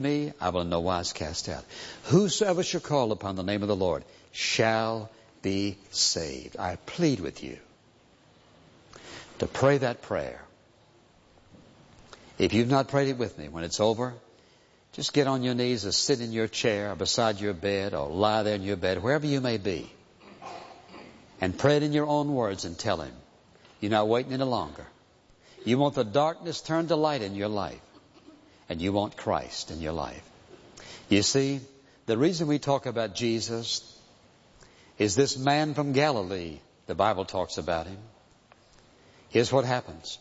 me, I will in no wise cast out. Whosoever shall call upon the name of the Lord shall be saved. I plead with you to pray that prayer. If you've not prayed it with me, when it's over, just get on your knees or sit in your chair or beside your bed or lie there in your bed, wherever you may be, and pray it in your own words and tell Him you're not waiting any longer. You want the darkness turned to light in your life, and you want Christ in your life. You see, the reason we talk about Jesus is this man from Galilee. The Bible talks about him. Here's what happens.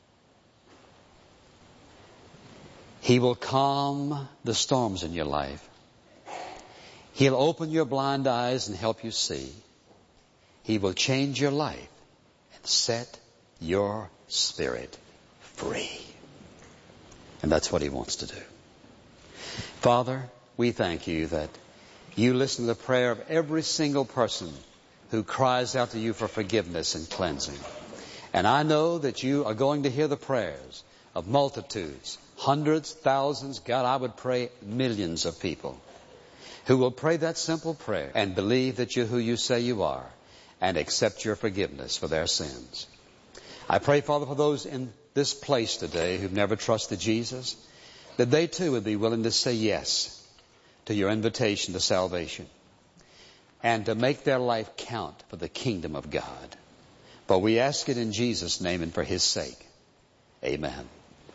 He will calm the storms in your life. He'll open your blind eyes and help you see. He will change your life and set your spirit free. And that's what He wants to do. Father, we thank You that You listen to the prayer of every single person who cries out to You for forgiveness and cleansing. And I know that You are going to hear the prayers of multitudes, hundreds, thousands, God, I would pray millions of people who will pray that simple prayer and believe that You're who You say You are and accept Your forgiveness for their sins. I pray, Father, for those in this place today who've never trusted Jesus, that they too would be willing to say yes to Your invitation to salvation and to make their life count for the kingdom of God. For we ask it in Jesus' name and for His sake. Amen.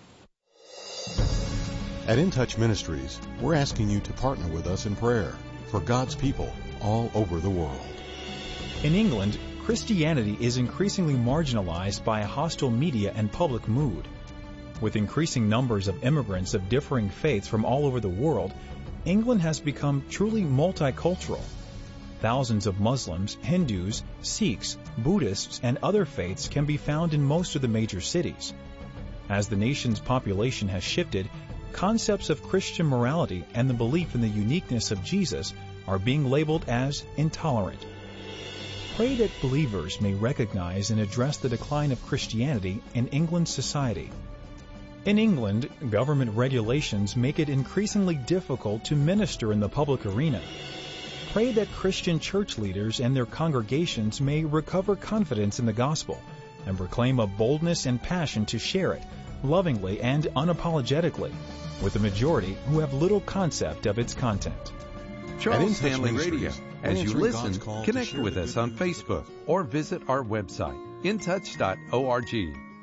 At In Touch Ministries, we're asking you to partner with us in prayer for God's people all over the world. In England, Christianity is increasingly marginalized by a hostile media and public mood. With increasing numbers of immigrants of differing faiths from all over the world, England has become truly multicultural. Thousands of Muslims, Hindus, Sikhs, Buddhists, and other faiths can be found in most of the major cities. As the nation's population has shifted, concepts of Christian morality and the belief in the uniqueness of Jesus are being labeled as intolerant. Pray that believers may recognize and address the decline of Christianity in England's society. In England, government regulations make it increasingly difficult to minister in the public arena. Pray that Christian church leaders and their congregations may recover confidence in the gospel and proclaim a boldness and passion to share it, lovingly and unapologetically, with a majority who have little concept of its content. Charles Stanley Radio. As you listen, connect with us on Facebook or visit our website, intouch.org.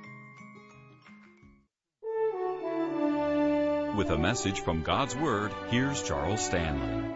With a message from God's Word, here's Charles Stanley.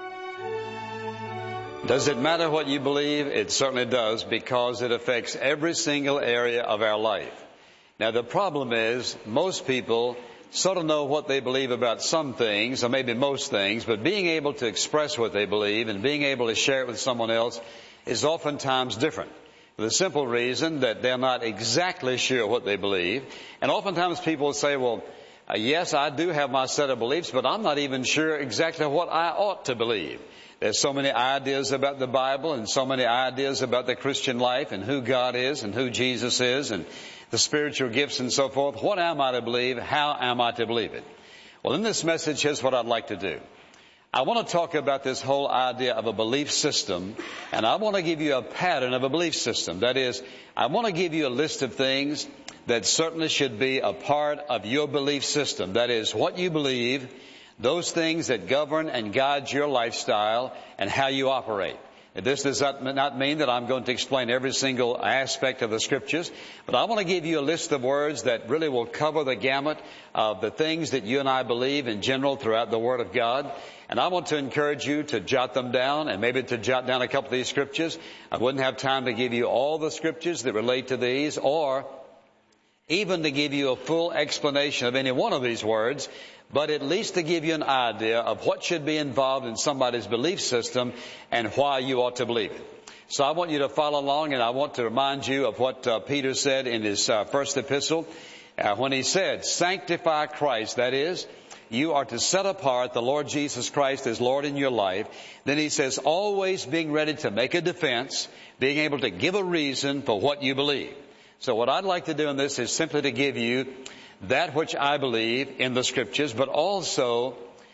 Does it matter what you believe? It certainly does, because it affects every single area of our life. Now, the problem is most people sort of know what they believe about some things, or maybe most things, but being able to express what they believe and being able to share it with someone else is oftentimes different. For the simple reason that they're not exactly sure what they believe. And oftentimes people will say, well, yes, I do have my set of beliefs, but I'm not even sure exactly what I ought to believe. There's so many ideas about the Bible and so many ideas about the Christian life and who God is and who Jesus is and the spiritual gifts and so forth. What am I to believe? How am I to believe it? Well, in this message, here's what I'd like to do. I want to talk about this whole idea of a belief system, and I want to give you a pattern of a belief system. That is, I want to give you a list of things that certainly should be a part of your belief system. That is, what you believe, those things that govern and guide your lifestyle and how you operate. This does not mean that I'm going to explain every single aspect of the Scriptures, but I want to give you a list of words that really will cover the gamut of the things that you and I believe in general throughout the Word of God. And I want to encourage you to jot them down and maybe to jot down a couple of these Scriptures. I wouldn't have time to give you all the Scriptures that relate to these, or even to give you a full explanation of any one of these words, but at least to give you an idea of what should be involved in somebody's belief system and why you ought to believe it. So I want you to follow along, and I want to remind you of what Peter said in his first epistle when he said, sanctify Christ. That is, you are to set apart the Lord Jesus Christ as Lord in your life. Then he says, always being ready to make a defense, being able to give a reason for what you believe. So what I'd like to do in this is simply to give you that which I believe in the Scriptures, but also